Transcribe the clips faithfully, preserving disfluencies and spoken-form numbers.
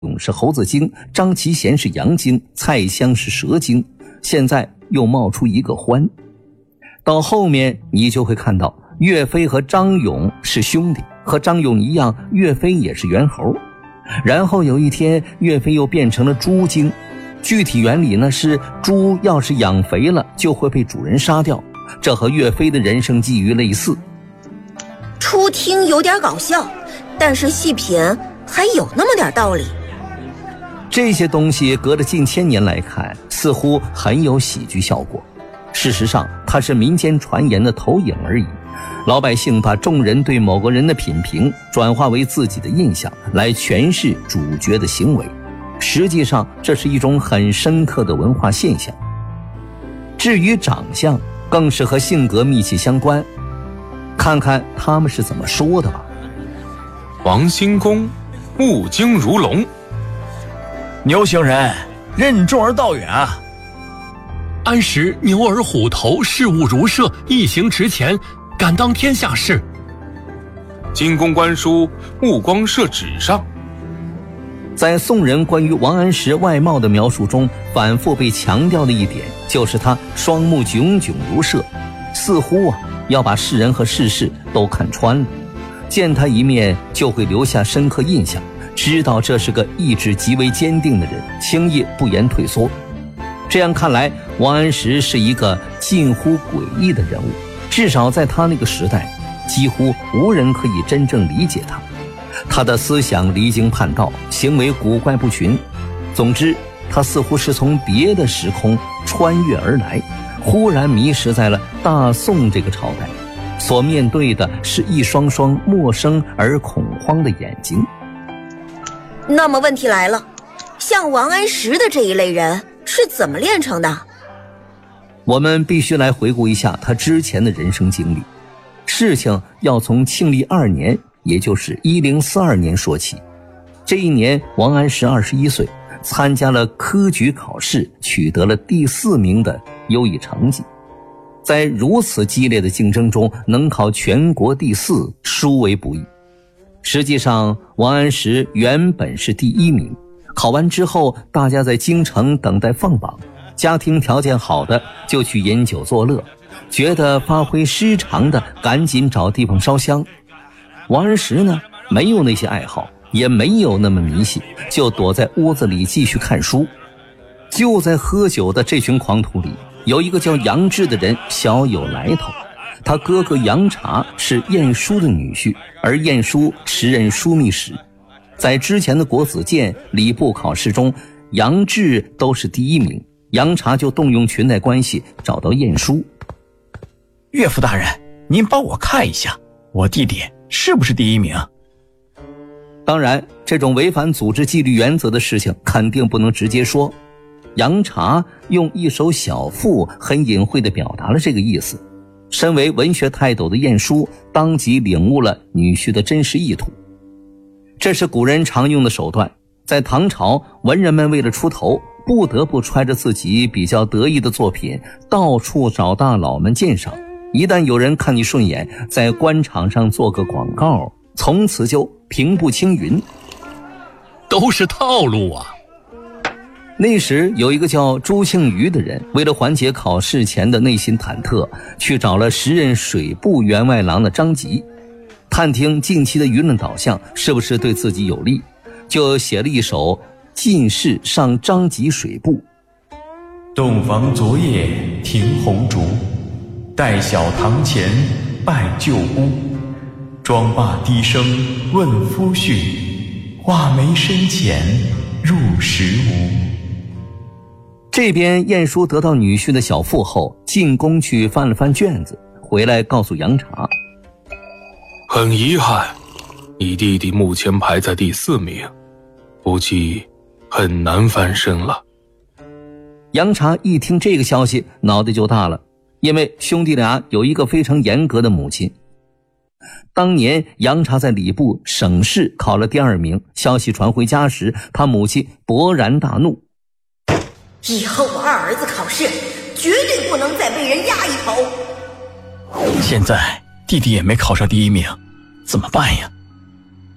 勇是猴子精，张其贤是羊精，蔡襄是蛇精，现在又冒出一个欢。到后面你就会看到岳飞和张勇是兄弟，和张勇一样，岳飞也是猿猴。然后有一天岳飞又变成了猪精，具体原理呢是猪要是养肥了就会被主人杀掉，这和岳飞的人生际遇类似。 初听有点搞笑，但是细品还有那么点道理。 这些东西隔着近千年来看，似乎很有喜剧效果。事实上，它是民间传言的投影而已。老百姓把众人对某个人的品评转化为自己的印象，来诠释主角的行为。实际上，这是一种很深刻的文化现象。至于长相，更是和性格密切相关。看看他们是怎么说的吧。 王兴公目睛如龙， 牛行人任重而道远啊。 安石牛耳虎头，视物如射，一行直前，敢当天下事。 金公官书目光射纸上。 在宋人关于王安石外貌的描述中，反复被强调的一点就是他双目炯炯如射，似乎啊要把世人和世事都看穿了，见他一面就会留下深刻印象，知道这是个意志极为坚定的人，轻易不言退缩。这样看来，王安石是一个近乎诡异的人物，至少在他那个时代，几乎无人可以真正理解他。他的思想离经叛道，行为古怪不群。总之，他似乎是从别的时空穿越而来，忽然迷失在了大宋这个朝代，所面对的是一双双陌生而恐慌的眼睛。 那么问题来了，像王安石的这一类人是怎么炼成的？ 我们必须来回顾一下他之前的人生经历。事情要从庆历二年，也就是一零四二年说起。这一年王安石二十一岁，参加了科举考试，取得了第四名的优异成绩。在如此激烈的竞争中，能考全国第四，殊为不易。实际上，王安石原本是第一名，考完之后，大家在京城等待放榜，家庭条件好的就去饮酒作乐，觉得发挥失常的赶紧找地方烧香。王安石呢，没有那些爱好，也没有那么迷信，就躲在屋子里继续看书。就在喝酒的这群狂徒里，有一个叫杨志的人小有来头。他哥哥杨察是晏殊的女婿，而晏殊时任枢密使。在之前的国子监、礼部考试中，杨志都是第一名，杨察就动用裙带关系找到晏殊。 岳父大人，您帮我看一下，我弟弟是不是第一名？ 当然，这种违反组织纪律原则的事情肯定不能直接说。杨察用一首小赋很隐晦地表达了这个意思。身为文学泰斗的晏殊当即领悟了女婿的真实意图。这是古人常用的手段，在唐朝，文人们为了出头，不得不揣着自己比较得意的作品，到处找大佬们鉴赏。一旦有人看你顺眼，在官场上做个广告，从此就平步青云。 都是套路啊！ 那时有一个叫朱庆余的人，为了缓解考试前的内心忐忑，去找了时任水部员外郎的张籍，探听近期的舆论导向是不是对自己有利，就写了一首进士上张籍水部。 洞房昨夜停红烛，待晓堂前拜旧屋。妆罢低声问夫婿，画眉深浅入时无。 这边晏殊得到女婿的小腹后，进宫去翻了翻卷子，回来告诉杨察， 很遗憾，你弟弟目前排在第四名，估计很难翻身了。 杨察一听这个消息，脑袋就大了，因为兄弟俩有一个非常严格的母亲。当年杨察在礼部省试考了第二名，消息传回家时，他母亲勃然大怒， 以后我二儿子考试绝对不能再被人压一头。 现在弟弟也没考上第一名，怎么办呀？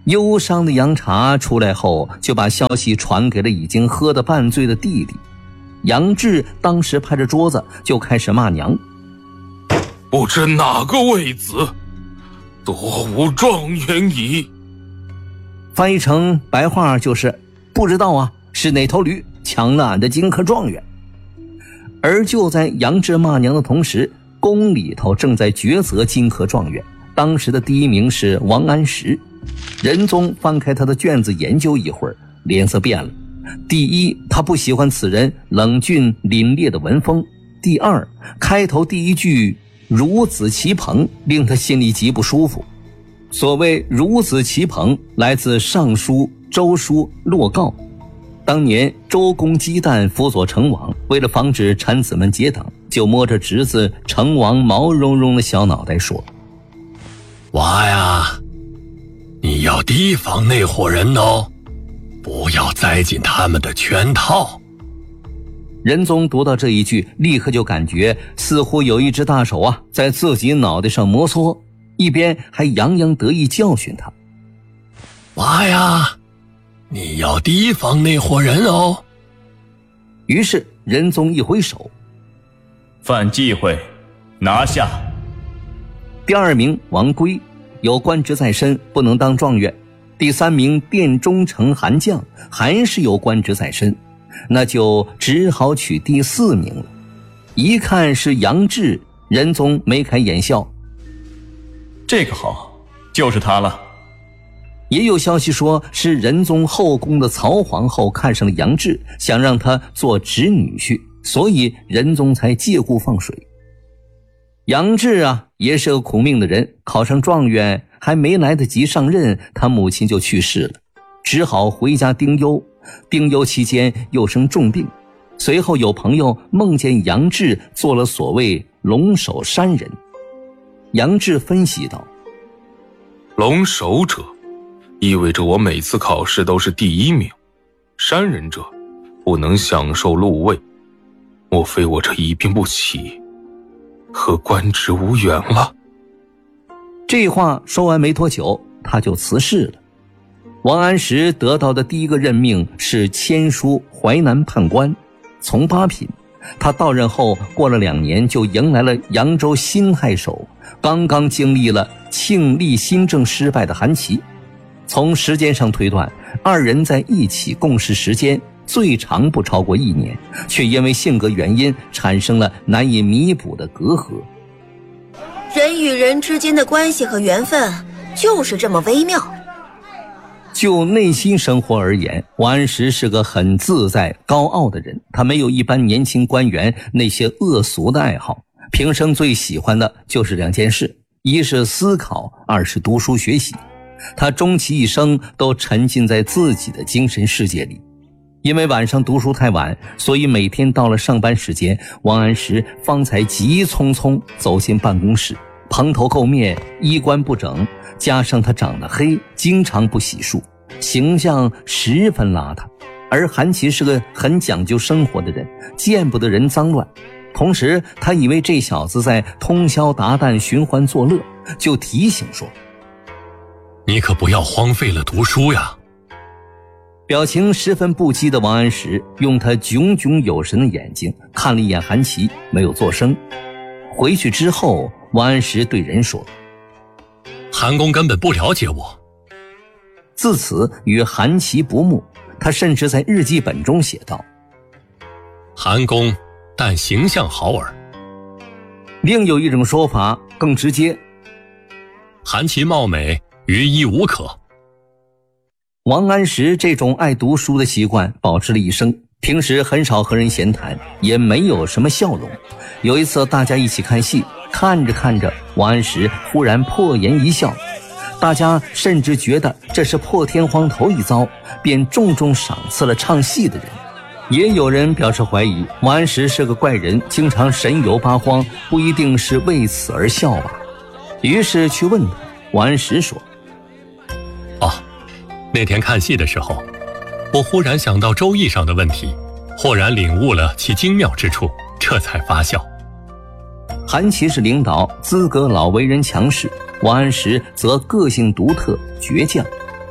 忧伤的杨茶出来后，就把消息传给了已经喝得半醉的弟弟。杨志当时拍着桌子就开始骂娘： 不知哪个位子，夺无状元矣。 翻译成白话就是不知道啊，是哪头驴抢了俺的金科状元。而就在杨志骂娘的同时，宫里头正在抉择金科状元。当时的第一名是王安石。仁宗翻开他的卷子研究一会儿，脸色变了。第一，他不喜欢此人冷峻凛冽的文风；第二，开头第一句孺子齐朋令他心里极不舒服。所谓孺子齐朋，来自尚书、周书、洛诰。当年周公姬旦辅佐成王，为了防止臣子们结党，就摸着侄子成王毛茸茸的小脑袋说： 娃呀，你要提防那伙人哦，不要栽进他们的圈套。 仁宗读到这一句，立刻就感觉似乎有一只大手啊在自己脑袋上摩挲，一边还洋洋得意教训他： 娃呀，你要提防那伙人哦。 于是仁宗一挥手： 犯忌讳，拿下。 第二名王圭，有官职在身，不能当状元。第三名殿中丞韩绛，还是有官职在身，那就只好取第四名了。一看是杨志，仁宗眉开眼笑： 这个好，就是他了。 也有消息说是仁宗后宫的曹皇后看上了杨志，想让他做侄女婿，所以仁宗才借故放水。杨志啊，也是个苦命的人，考上状元还没来得及上任，他母亲就去世了，只好回家丁忧。丁忧期间又生重病，随后有朋友梦见杨志做了所谓龙首山人。杨志分析道： 龙首者，意味着我每次考试都是第一名；山人者，不能享受禄位。莫非我这一病不起，和官职无缘了？ 这话说完没多久，他就辞世了。王安石得到的第一个任命是迁书淮南判官，从八品。他到任后过了两年，就迎来了扬州新太守，刚刚经历了庆历新政失败的韩琦。从时间上推断，二人在一起共事时间最长不超过一年，却因为性格原因产生了难以弥补的隔阂。 人与人之间的关系和缘分就是这么微妙。 就内心生活而言，王安石是个很自在高傲的人，他没有一般年轻官员那些恶俗的爱好，平生最喜欢的就是两件事，一是思考，二是读书学习。他终其一生都沉浸在自己的精神世界里。因为晚上读书太晚，所以每天到了上班时间，王安石方才急匆匆走进办公室，蓬头垢面，衣冠不整，加上他长得黑，经常不洗漱，形象十分邋遢。而韩琦是个很讲究生活的人，见不得人脏乱。同时他以为这小子在通宵达旦寻欢作乐，就提醒说： 你可不要荒废了读书呀。 表情十分不羁的王安石用他炯炯有神的眼睛看了一眼韩琦，没有作声。回去之后，王安石对人说： 韩公根本不了解我。 自此与韩琦不睦，他甚至在日记本中写道： 韩公但形象好耳。 另有一种说法更直接： 韩琦貌美，于一无可。 王安石这种爱读书的习惯保持了一生，平时很少和人闲谈，也没有什么笑容。有一次大家一起看戏，看着看着，王安石忽然破颜一笑，大家甚至觉得这是破天荒头一遭，便重重赏赐了唱戏的人。也有人表示怀疑王安石是个怪人，经常神游八荒，不一定是为此而笑吧。于是去问他，王安石说： 哦，那天看戏的时候，我忽然想到《周易》上的问题，豁然领悟了其精妙之处，这才发笑。 韩琦是领导，资格老，为人强势；王安石则个性独特，倔强。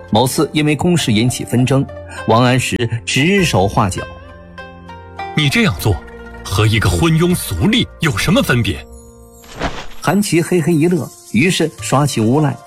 某次因为公事引起纷争，王安石指手画脚。 你这样做和一个昏庸俗吏有什么分别？ 韩琦嘿嘿一乐，于是耍起无赖。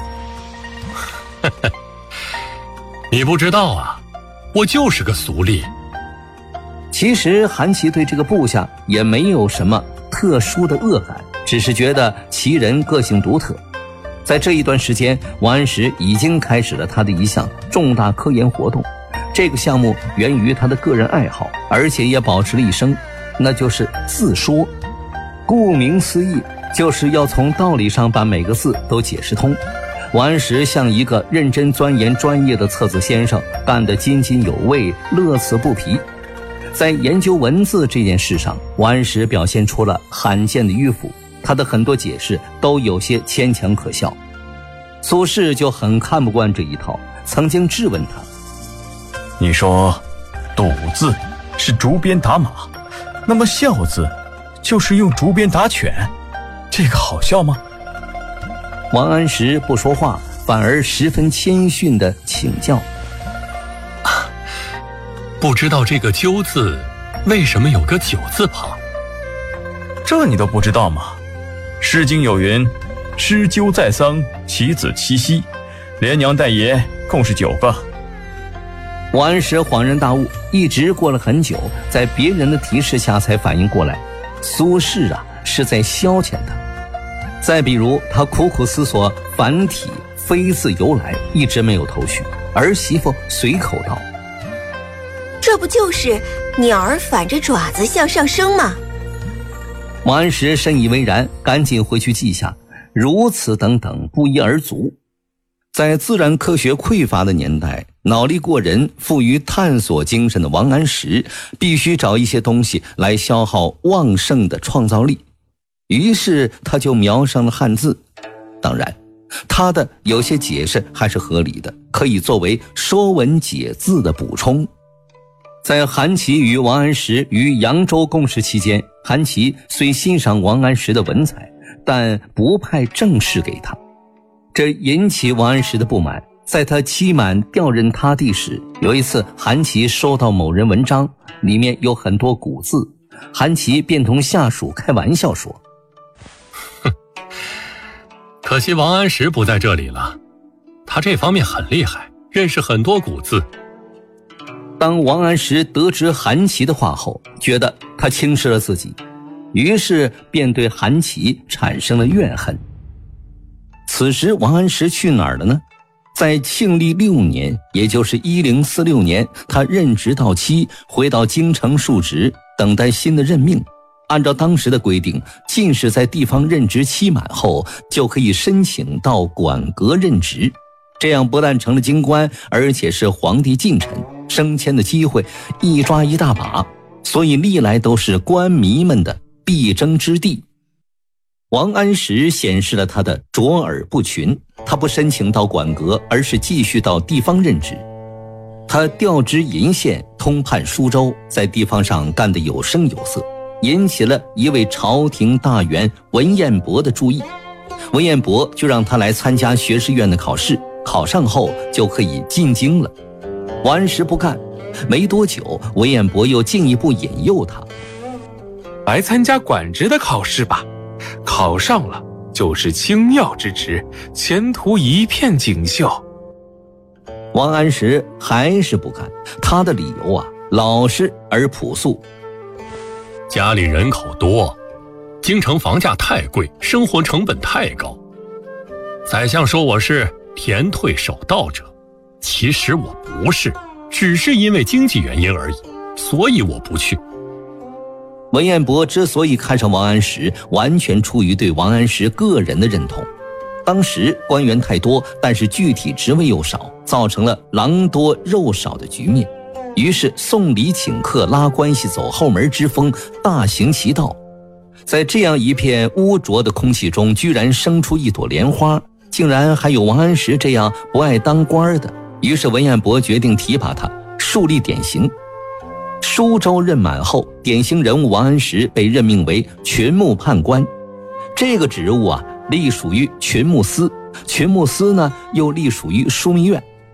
你不知道啊，我就是个俗吏。 其实韩琦对这个部下也没有什么特殊的恶感，只是觉得其人个性独特。在这一段时间，王安石已经开始了他的一项重大科研活动。这个项目源于他的个人爱好，而且也保持了一生，那就是自说。顾名思义，就是要从道理上把每个字都解释通。王安石像一个认真钻研专业的册子先生，干得津津有味，乐此不疲。在研究文字这件事上，王安石表现出了罕见的迂腐，他的很多解释都有些牵强可笑。苏轼就很看不惯这一套，曾经质问他： 你说赌字是竹鞭打马，那么笑字就是用竹鞭打犬，这个好笑吗？ 王安石不说话，反而十分谦逊地请教： 啊，不知道这个鸠字为什么有个九字旁？ 这你都不知道吗？诗经有云：诗鸠在桑，其子七夕，连娘带爷共是九个。 王安石恍然大悟，一直过了很久，在别人的提示下才反应过来，苏轼啊是在消遣他。再比如他苦苦思索繁体飞字由来，一直没有头绪，儿媳妇随口道： 这不就是鸟儿反着爪子向上升吗？ 王安石深以为然，赶紧回去记下，如此等等不一而足。在自然科学匮乏的年代，脑力过人、富于探索精神的王安石必须找一些东西来消耗旺盛的创造力，于是他就描上了汉字。当然他的有些解释还是合理的，可以作为说文解字的补充。在韩琦与王安石于扬州共事期间，韩琦虽欣赏王安石的文采，但不派正事给他，这引起王安石的不满。在他期满调任他地时，有一次韩琦收到某人文章，里面有很多古字，韩琦便同下属开玩笑说： 哼，可惜王安石不在这里了，他这方面很厉害，认识很多古字。 当王安石得知韩琦的话后，觉得他轻视了自己，于是便对韩琦产生了怨恨。此时王安石去哪儿了呢？在庆历六年，也就是一零四六年，他任职到期，回到京城述职，等待新的任命。按照当时的规定，进士在地方任职期满后，就可以申请到馆阁任职，这样不但成了京官，而且是皇帝近臣，升迁的机会一抓一大把，所以历来都是官迷们的必争之地。王安石显示了他的卓尔不群，他不申请到馆阁，而是继续到地方任职。他调职鄞县，通判舒州，在地方上干得有声有色，引起了一位朝廷大员文彦博的注意。文彦博就让他来参加学士院的考试，考上后就可以进京了。王安石不干，没多久文彦博又进一步引诱他： 来参加管职的考试吧，考上了就是清庙之职，前途一片锦绣。 王安石还是不干，他的理由啊老实而朴素： 家里人口多，京城房价太贵，生活成本太高。宰相说我是田退守道者，其实我不是，只是因为经济原因而已，所以我不去。 文彦博之所以看上王安石，完全出于对王安石个人的认同。当时官员太多，但是具体职位又少，造成了狼多肉少的局面。于是送礼请客、拉关系、走后门之风大行其道。在这样一片污浊的空气中，居然生出一朵莲花，竟然还有王安石这样不爱当官的。于是文彦博决定提拔他，树立典型。舒州任满后，典型人物王安石被任命为群牧判官。这个职务啊，隶属于群牧司，群牧司呢又隶属于枢密院。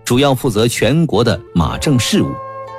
主要负责全国的马政事务。